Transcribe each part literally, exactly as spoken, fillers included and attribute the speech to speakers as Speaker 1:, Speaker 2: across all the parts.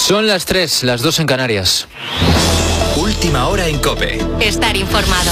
Speaker 1: Son las tres, las dos en Canarias.
Speaker 2: Última hora en COPE.
Speaker 3: Estar informado.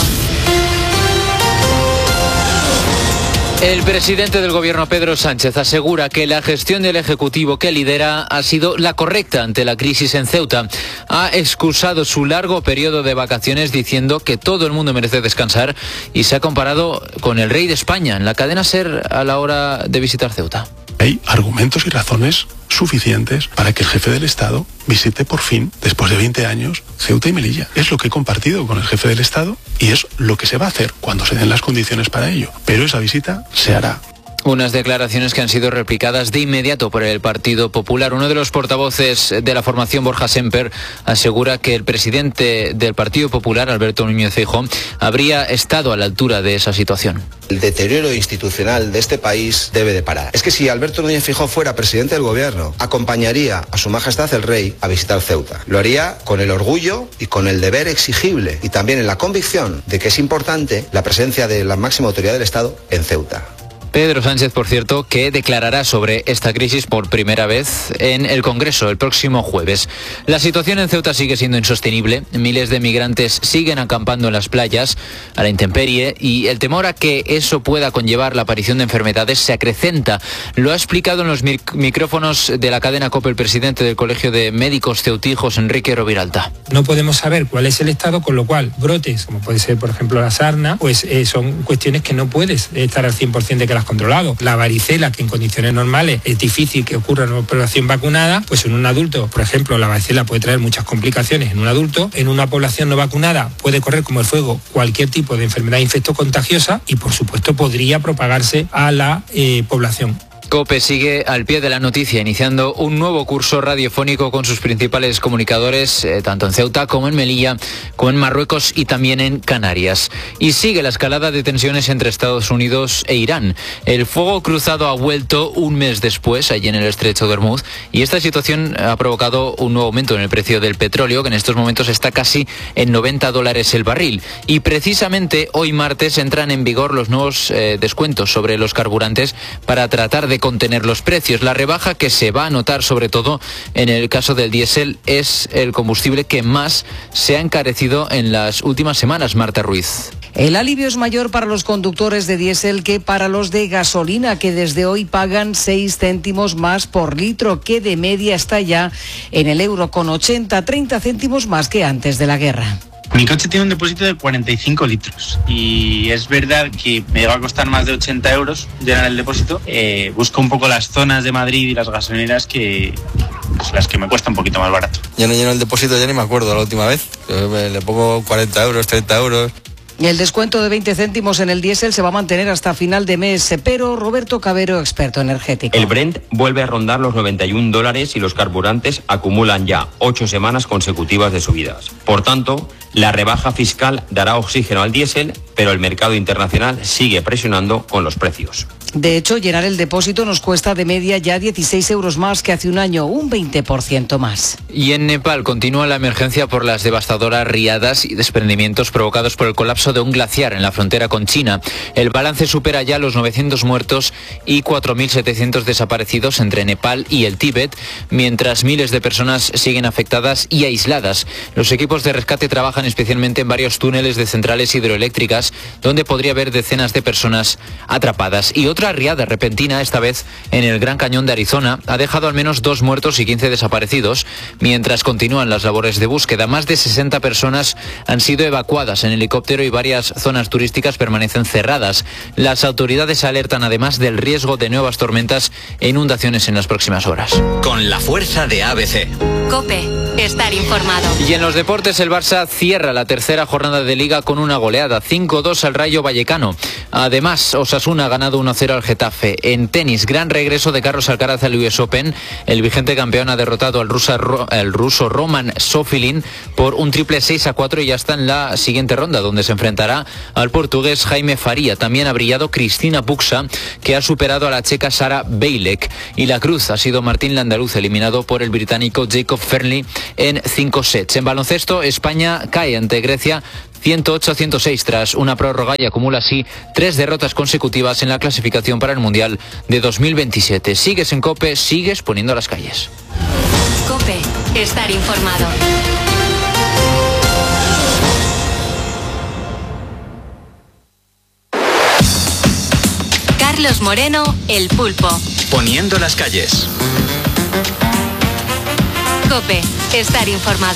Speaker 1: El presidente del gobierno, Pedro Sánchez, asegura que la gestión del Ejecutivo que lidera ha sido la correcta ante la crisis en Ceuta. Ha excusado su largo periodo de vacaciones diciendo que todo el mundo merece descansar y se ha comparado con el rey de España en la cadena SER a la hora de visitar Ceuta.
Speaker 4: Hay argumentos y razones suficientes para que el jefe del Estado visite por fin, después de veinte años, Ceuta y Melilla. Es lo que he compartido con el jefe del Estado y es lo que se va a hacer cuando se den las condiciones para ello. Pero esa visita se hará.
Speaker 1: Unas declaraciones que han sido replicadas de inmediato por el Partido Popular. Uno de los portavoces de la formación, Borja Semper, asegura que el presidente del Partido Popular, Alberto Núñez Feijóo, habría estado a la altura de esa situación.
Speaker 5: El deterioro institucional de este país debe de parar. Es que si Alberto Núñez Feijóo fuera presidente del gobierno, acompañaría a su majestad el rey a visitar Ceuta. Lo haría con el orgullo y con el deber exigible y también en la convicción de que es importante la presencia de la máxima autoridad del Estado en Ceuta.
Speaker 1: Pedro Sánchez, por cierto, que declarará sobre esta crisis por primera vez en el Congreso el próximo jueves. La situación en Ceuta sigue siendo insostenible. Miles de migrantes siguen acampando en las playas a la intemperie y el temor a que eso pueda conllevar la aparición de enfermedades se acrecenta. Lo ha explicado en los mic- micrófonos de la cadena COPE el presidente del Colegio de Médicos Ceutijos, Enrique Roviralta.
Speaker 6: No podemos saber cuál es el estado, con lo cual brotes, como puede ser por ejemplo la sarna, pues eh, son cuestiones que no puedes estar al cien por ciento de que las controlado. La varicela, que en condiciones normales es difícil que ocurra en una población vacunada, pues en un adulto, por ejemplo, la varicela puede traer muchas complicaciones en un adulto. En una población no vacunada puede correr como el fuego cualquier tipo de enfermedad infectocontagiosa y, por supuesto, podría propagarse a la eh, población.
Speaker 1: COPE sigue al pie de la noticia, iniciando un nuevo curso radiofónico con sus principales comunicadores, eh, tanto en Ceuta como en Melilla, como en Marruecos y también en Canarias. Y sigue la escalada de tensiones entre Estados Unidos e Irán. El fuego cruzado ha vuelto un mes después, allí en el estrecho de Hormuz, y esta situación ha provocado un nuevo aumento en el precio del petróleo, que en estos momentos está casi en noventa dólares el barril. Y precisamente hoy martes entran en vigor los nuevos eh, descuentos sobre los carburantes para tratar de contener los precios. La rebaja que se va a notar sobre todo en el caso del diésel es el combustible que más se ha encarecido en las últimas semanas. Marta Ruiz.
Speaker 7: El alivio es mayor para los conductores de diésel que para los de gasolina, que desde hoy pagan seis céntimos más por litro, que de media está ya en el euro con ochenta, treinta céntimos más que antes de la guerra.
Speaker 8: Mi coche tiene un depósito de cuarenta y cinco litros y es verdad que me va a costar más de ochenta euros llenar el depósito. Eh, busco un poco las zonas de Madrid y las gasolineras que, pues, las que me cuesta un poquito más barato.
Speaker 9: Yo no lleno el depósito, ya ni me acuerdo la última vez. Le pongo cuarenta euros, treinta euros.
Speaker 7: El descuento de veinte céntimos en el diésel se va a mantener hasta final de mes, pero Roberto Cabero, experto energético.
Speaker 10: El Brent vuelve a rondar los noventa y un dólares y los carburantes acumulan ya ocho semanas consecutivas de subidas. Por tanto, la rebaja fiscal dará oxígeno al diésel, pero el mercado internacional sigue presionando con los precios.
Speaker 7: De hecho, llenar el depósito nos cuesta de media ya dieciséis euros más que hace un año, un veinte por ciento más.
Speaker 1: Y en Nepal continúa la emergencia por las devastadoras riadas y desprendimientos provocados por el colapso de un glaciar en la frontera con China. El balance supera ya los novecientos muertos y cuatro mil setecientos desaparecidos entre Nepal y el Tíbet, mientras miles de personas siguen afectadas y aisladas. Los equipos de rescate trabajan especialmente en varios túneles de centrales hidroeléctricas, donde podría haber decenas de personas atrapadas. Y otra riada repentina, esta vez en el Gran Cañón de Arizona, ha dejado al menos dos muertos y quince desaparecidos, mientras continúan las labores de búsqueda. Más de sesenta personas han sido evacuadas en helicóptero y varias zonas turísticas permanecen cerradas. Las autoridades alertan además del riesgo de nuevas tormentas e inundaciones en las próximas horas.
Speaker 2: Con la fuerza de A B C.
Speaker 3: COPE. Estar informado.
Speaker 1: Y en los deportes, el Barça cierra la tercera jornada de Liga con una goleada, cinco dos al Rayo Vallecano. Además, Osasuna ha ganado uno cero al Getafe. En tenis, gran regreso de Carlos Alcaraz al U S Open. El vigente campeón ha derrotado al ruso, el ruso Roman Sofilin por un triple seis a cuatro y ya está en la siguiente ronda, donde se enfrentará al portugués Jaime Faría. También ha brillado Cristina Puxa, que ha superado a la checa Sara Bejlek. Y la cruz ha sido Martín Landaluz, eliminado por el británico Jacob Fernley en cinco sets. En baloncesto, España cae ante Grecia ciento ocho a ciento seis tras una prórroga y acumula así tres derrotas consecutivas en la clasificación para el Mundial de dos mil veintisiete. Sigues en COPE, sigues poniendo las calles.
Speaker 3: COPE. Estar informado. Carlos Moreno, El Pulpo.
Speaker 2: Poniendo las calles.
Speaker 3: COPE. Estar informado.